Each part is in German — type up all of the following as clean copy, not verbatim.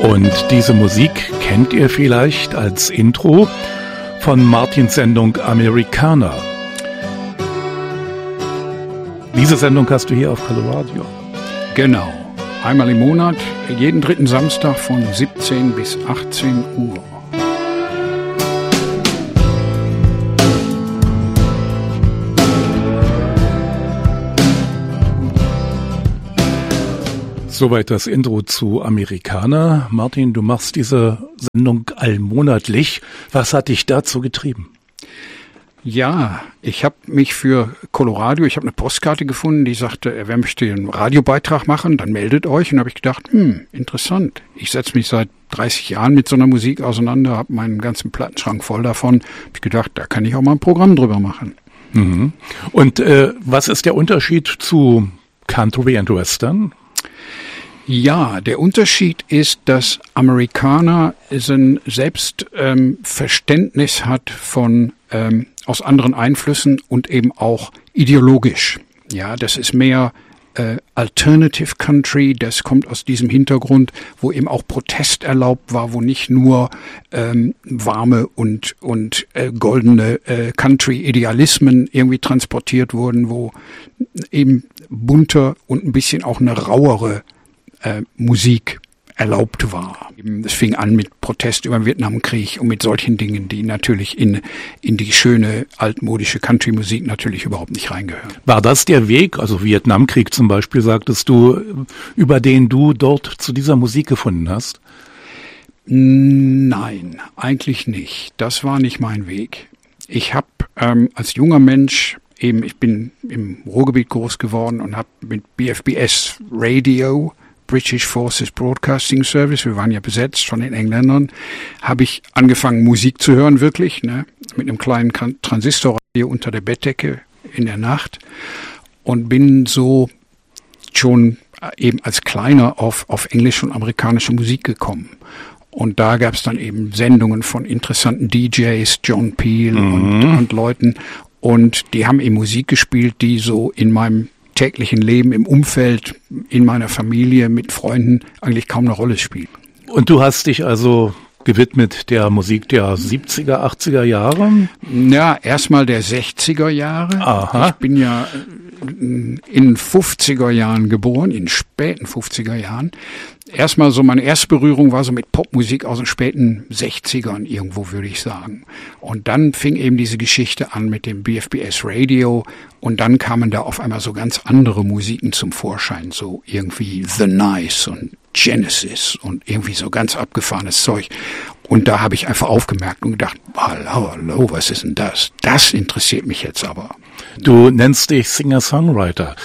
Und diese Musik kennt ihr vielleicht als Intro von Martins Sendung Americana. Diese Sendung hast du hier auf Coloradio. Genau. Einmal im Monat, jeden dritten Samstag von 17 bis 18 Uhr. Soweit das Intro zu Americana. Martin, du machst diese Sendung allmonatlich. Was hat dich dazu getrieben? Ja, ich habe mich für Coloradio, ich habe eine Postkarte gefunden, die sagte, wer möchte einen Radiobeitrag machen, dann meldet euch. Und habe ich gedacht, interessant. Ich setze mich seit 30 Jahren mit so einer Musik auseinander, habe meinen ganzen Plattenschrank voll davon. Habe ich gedacht, da kann ich auch mal ein Programm drüber machen. Mhm. Und was ist der Unterschied zu Country and Western? Ja, der Unterschied ist, dass Americana ein Selbstverständnis hat von aus anderen Einflüssen und eben auch ideologisch. Ja, das ist mehr Alternative Country, das kommt aus diesem Hintergrund, wo eben auch Protest erlaubt war, wo nicht nur warme und goldene Country-Idealismen irgendwie transportiert wurden, wo eben bunter und ein bisschen auch eine rauere Musik erlaubt war. Es fing an mit Protest über den Vietnamkrieg und mit solchen Dingen, die natürlich in die schöne altmodische Country-Musik natürlich überhaupt nicht reingehören. War das der Weg, also Vietnamkrieg zum Beispiel, sagtest du, über den du dort zu dieser Musik gefunden hast? Nein, eigentlich nicht. Das war nicht mein Weg. Ich habe als junger Mensch ich bin im Ruhrgebiet groß geworden und habe mit BFBS Radio, British Forces Broadcasting Service, wir waren ja besetzt von den Engländern, habe ich angefangen Musik zu hören, wirklich, ne, mit einem kleinen Transistorradio unter der Bettdecke in der Nacht und bin so schon eben als Kleiner auf englische und amerikanische Musik gekommen. Und da gab es dann eben Sendungen von interessanten DJs, John Peel und Leuten, und die haben eben Musik gespielt, die so in meinem täglichen Leben, im Umfeld, in meiner Familie, mit Freunden eigentlich kaum eine Rolle spielt. Und du hast dich also gewidmet der Musik der 70er, 80er Jahre? Ja, erstmal der 60er Jahre. Aha. Ich bin ja in 50er Jahren geboren, in späten 50er Jahren. Erstmal so meine erste Berührung war so mit Popmusik aus den späten 60ern irgendwo, würde ich sagen. Und dann fing eben diese Geschichte an mit dem BFBS Radio und dann kamen da auf einmal so ganz andere Musiken zum Vorschein, so irgendwie The Nice und Genesis und irgendwie so ganz abgefahrenes Zeug. Und da habe ich einfach aufgemerkt und gedacht, hallo, was ist denn das? Das interessiert mich jetzt aber. Du nennst dich Singer-Songwriter.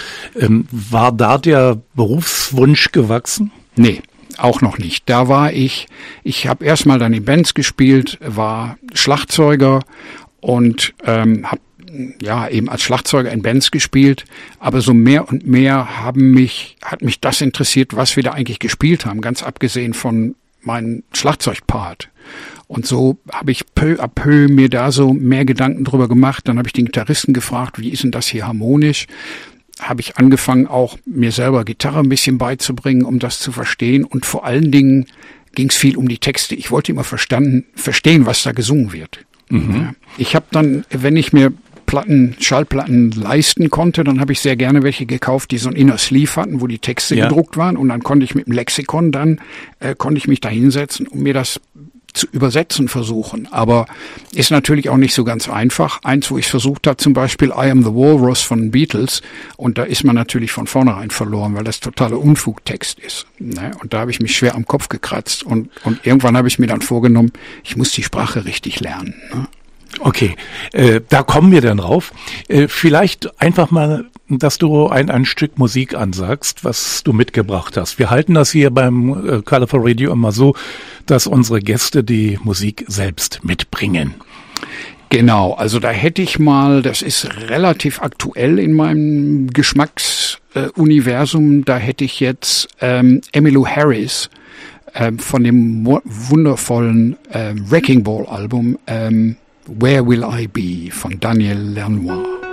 War da der Berufswunsch gewachsen? Nee, auch noch nicht. Da war ich habe erstmal dann in Bands gespielt, war Schlagzeuger und habe eben als Schlagzeuger in Bands gespielt, aber so mehr und mehr hat mich das interessiert, was wir da eigentlich gespielt haben, ganz abgesehen von meinem Schlagzeugpart. Und so habe ich peu à peu mir da so mehr Gedanken drüber gemacht. Dann habe ich den Gitarristen gefragt, wie ist denn das hier harmonisch? Habe ich angefangen, auch mir selber Gitarre ein bisschen beizubringen, um das zu verstehen. Und vor allen Dingen ging es viel um die Texte. Ich wollte immer verstehen, was da gesungen wird. Mhm. Ich habe dann, wenn ich mir Schallplatten leisten konnte, dann habe ich sehr gerne welche gekauft, die so ein Inner Sleeve hatten, wo die Texte gedruckt waren. Und dann konnte ich mit dem Lexikon konnte ich mich da hinsetzen und mir das zu übersetzen versuchen. Aber ist natürlich auch nicht so ganz einfach. Eins, wo ich versucht habe, zum Beispiel I Am the Walrus von den Beatles, und da ist man natürlich von vornherein verloren, weil das totaler Unfugtext ist. Ne? Und da habe ich mich schwer am Kopf gekratzt und irgendwann habe ich mir dann vorgenommen, ich muss die Sprache richtig lernen. Ne? Okay, da kommen wir dann drauf. Vielleicht einfach mal, dass du ein Stück Musik ansagst, was du mitgebracht hast. Wir halten das hier beim Colorful Radio immer so, dass unsere Gäste die Musik selbst mitbringen. Genau, also da hätte ich mal, das ist relativ aktuell in meinem Geschmacksuniversum, da hätte ich jetzt Emmylou Harris von dem wundervollen Wrecking Ball Album Where Will I Be von Daniel Lanois.